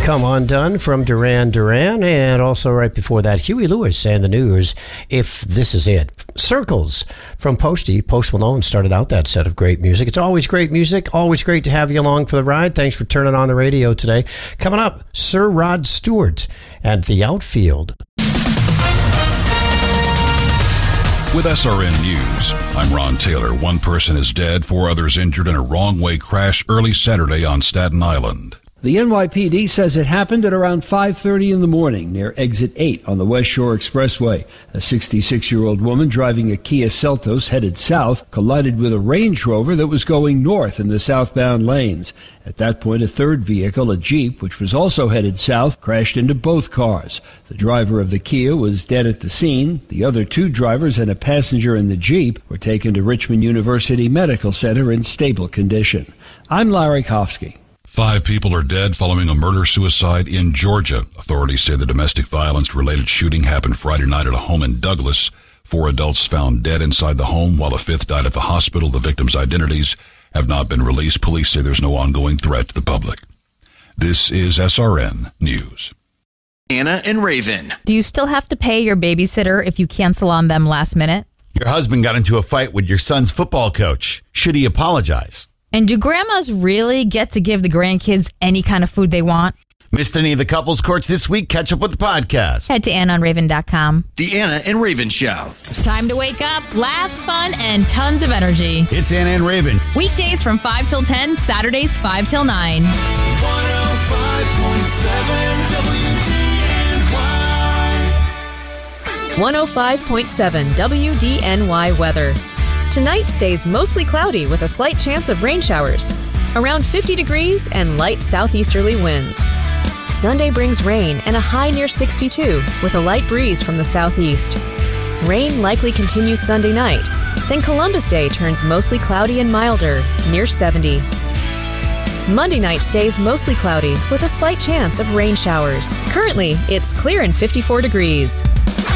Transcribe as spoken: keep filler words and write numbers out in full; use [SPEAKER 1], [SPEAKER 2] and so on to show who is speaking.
[SPEAKER 1] Come Undone from Duran Duran, and also right before that, Huey Lewis and the News, If This Is It. Circles from Posty. Post Malone started out that set of great music. It's always great music, always great to have you along for the ride. Thanks for turning on the radio today. Coming up, Sir Rod Stewart at the Outfield.
[SPEAKER 2] With S R N News, I'm Ron Taylor. One person is dead, four others injured in a wrong-way crash early Saturday on Staten Island.
[SPEAKER 3] The N Y P D says it happened at around five thirty in the morning near Exit eight on the West Shore Expressway. A sixty-six-year-old woman driving a Kia Seltos headed south collided with a Range Rover that was going north in the southbound lanes. At that point, a third vehicle, a Jeep, which was also headed south, crashed into both cars. The driver of the Kia was dead at the scene. The other two drivers and a passenger in the Jeep were taken to Richmond University Medical Center in stable condition. I'm Larry Kofsky.
[SPEAKER 2] Five people are dead following a murder-suicide in Georgia. Authorities say the domestic violence-related shooting happened Friday night at a home in Douglas. Four adults found dead inside the home, while a fifth died at the hospital. The victims' identities have not been released. Police say there's no ongoing threat to the public. This is S R N News.
[SPEAKER 4] Anna and Raven.
[SPEAKER 5] Do you still have to pay your babysitter if you cancel on them last minute?
[SPEAKER 6] Your husband got into a fight with your son's football coach. Should he apologize?
[SPEAKER 5] And do grandmas really get to give the grandkids any kind of food they want?
[SPEAKER 6] Missed any of the couples courts this week? Catch up with the podcast.
[SPEAKER 5] Head to anna and raven dot com.
[SPEAKER 4] The Anna and Raven Show.
[SPEAKER 5] Time to wake up, laughs, fun, and tons of energy.
[SPEAKER 6] It's Anna and Raven.
[SPEAKER 5] Weekdays from five till ten, Saturdays five till nine.
[SPEAKER 7] one oh five point seven W D N Y.
[SPEAKER 8] one oh five point seven W D N Y weather. Tonight stays mostly cloudy with a slight chance of rain showers. Around fifty degrees and light southeasterly winds. Sunday brings rain and a high near sixty-two with a light breeze from the southeast. Rain likely continues Sunday night. Then Columbus Day turns mostly cloudy and milder, near seventy. Monday night stays mostly cloudy with a slight chance of rain showers. Currently, it's clear and fifty-four degrees.